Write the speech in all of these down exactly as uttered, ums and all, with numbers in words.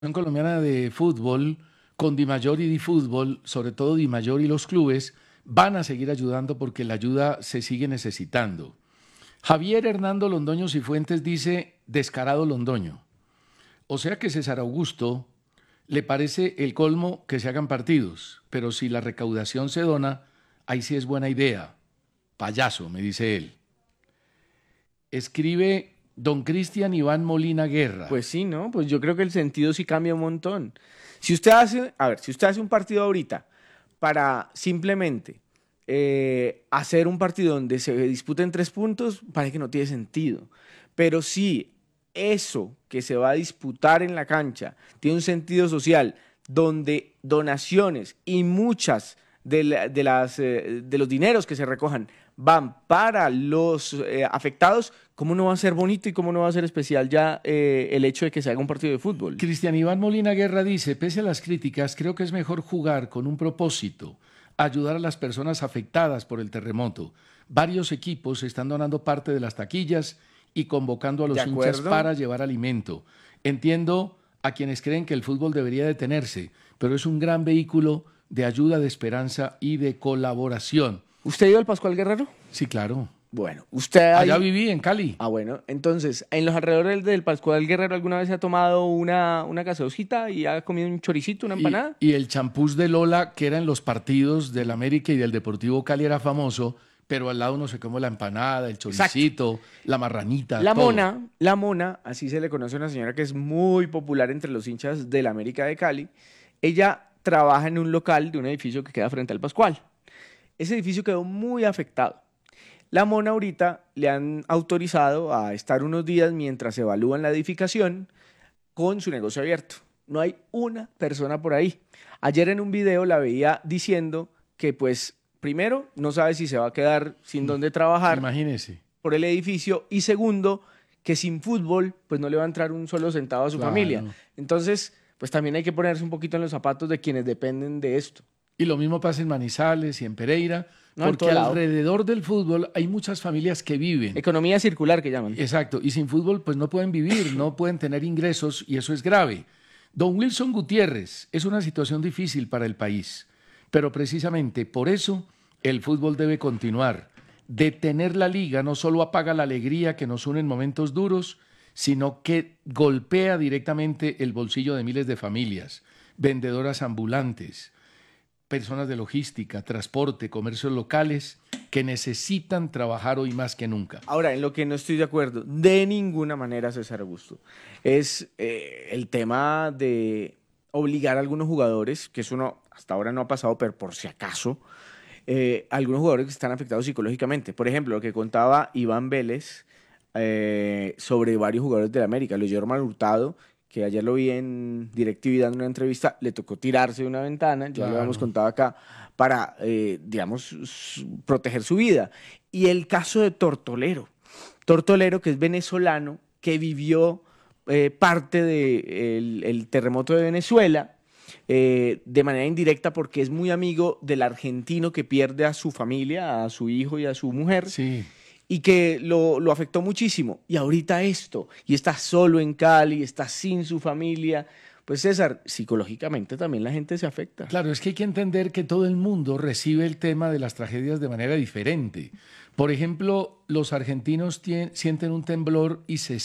Federación Colombiana de Fútbol, con Dimayor y Difútbol, sobre todo Dimayor y los clubes, van a seguir ayudando porque la ayuda se sigue necesitando. Javier Hernando Londoño Cifuentes dice, descarado Londoño. O sea que César Augusto le parece el colmo que se hagan partidos, pero si la recaudación se dona, ahí sí es buena idea. Payaso, me dice él. Escribe don Cristian Iván Molina Guerra. Pues sí, ¿no? Pues yo creo que el sentido sí cambia un montón. Si usted hace, a ver, si usted hace un partido ahorita para simplemente eh, hacer un partido donde se disputen tres puntos, parece que no tiene sentido. Pero si eso que se va a disputar en la cancha tiene un sentido social, donde donaciones y muchas de, la, de, las, eh, de los dineros que se recojan van para los eh, afectados, ¿cómo no va a ser bonito y cómo no va a ser especial ya eh, el hecho de que se haga un partido de fútbol? Cristian Iván Molina Guerra dice, pese a las críticas, creo que es mejor jugar con un propósito, ayudar a las personas afectadas por el terremoto. Varios equipos están donando parte de las taquillas y convocando a los hinchas para llevar alimento. Entiendo a quienes creen que el fútbol debería detenerse, pero es un gran vehículo de ayuda, de esperanza y de colaboración. ¿Usted ha ido al Pascual Guerrero? Sí, claro. Bueno, usted ahí... Allá viví, en Cali. Ah, bueno. Entonces, en los alrededores del Pascual Guerrero, ¿alguna vez se ha tomado una, una gaseosita y ha comido un choricito, una empanada? Y, y el champús de Lola, que era en los partidos del América y del Deportivo Cali, era famoso, pero al lado uno se come la empanada, el choricito, exacto, la marranita, La todo. mona, la mona, así se le conoce a una señora que es muy popular entre los hinchas del América de Cali. Ella trabaja en un local de un edificio que queda frente al Pascual. Ese edificio quedó muy afectado. La mona ahorita le han autorizado a estar unos días mientras evalúan la edificación con su negocio abierto. No hay una persona por ahí. Ayer en un video la veía diciendo que pues primero no sabe si se va a quedar sin dónde trabajar. Imagínese. Por el edificio. Y segundo, que sin fútbol pues no le va a entrar un solo centavo a su claro. familia. Entonces pues también hay que ponerse un poquito en los zapatos de quienes dependen de esto. Y lo mismo pasa en Manizales y en Pereira, no, porque alrededor del fútbol hay muchas familias que viven. Economía circular que llaman. Exacto, y sin fútbol pues no pueden vivir, no pueden tener ingresos y eso es grave. Don Wilson Gutiérrez, es una situación difícil para el país, pero precisamente por eso el fútbol debe continuar. Detener la liga no solo apaga la alegría que nos une en momentos duros, sino que golpea directamente el bolsillo de miles de familias, vendedoras ambulantes, personas de logística, transporte, comercios locales que necesitan trabajar hoy más que nunca. Ahora, en lo que no estoy de acuerdo, de ninguna manera, César Augusto, es eh, el tema de obligar a algunos jugadores, que eso no, hasta ahora no ha pasado, pero por si acaso, eh, algunos jugadores que están afectados psicológicamente. Por ejemplo, lo que contaba Iván Vélez eh, sobre varios jugadores de la América, Luis Yorman Hurtado, que ayer lo vi en DirecTV dando una entrevista, le tocó tirarse de una ventana, ya claro. Lo habíamos contado acá, para, eh, digamos, su, proteger su vida. Y el caso de Tortolero, Tortolero que es venezolano, que vivió eh, parte del de el terremoto de Venezuela, eh, de manera indirecta porque es muy amigo del argentino que pierde a su familia, a su hijo y a su mujer. Sí. Y que lo, lo afectó muchísimo. Y ahorita esto, y está solo en Cali, está sin su familia. Pues César, psicológicamente también la gente se afecta. Claro, es que hay que entender que todo el mundo recibe el tema de las tragedias de manera diferente. Por ejemplo, los argentinos tien, sienten un temblor y se,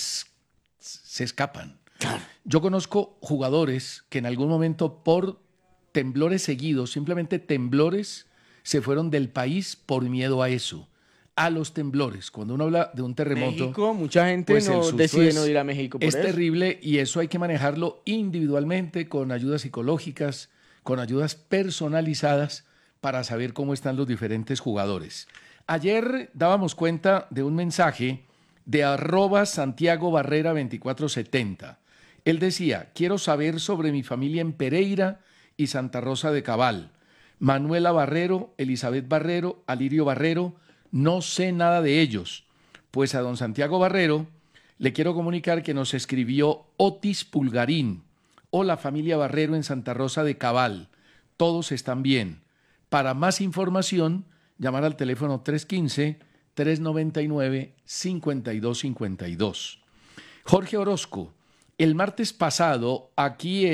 se escapan. Claro. Yo conozco jugadores que en algún momento por temblores seguidos, simplemente temblores, se fueron del país por miedo a eso. A los temblores. Cuando uno habla de un terremoto, México, mucha gente pues no decide es, no ir a México por es eso. terrible y eso hay que manejarlo individualmente con ayudas psicológicas, con ayudas personalizadas para saber cómo están los diferentes jugadores. Ayer dábamos cuenta de un mensaje de arroba Santiago Barrera veinticuatro setenta. Él decía, quiero saber sobre mi familia en Pereira y Santa Rosa de Cabal. Manuela Barrero, Elizabeth Barrero, Alirio Barrero, no sé nada de ellos, pues a don Santiago Barrero le quiero comunicar que nos escribió Otis Pulgarín. Hola familia Barrero en Santa Rosa de Cabal, todos están bien. Para más información, llamar al teléfono tres uno cinco, tres nueve nueve, cinco dos cinco dos. Jorge Orozco, El martes pasado, aquí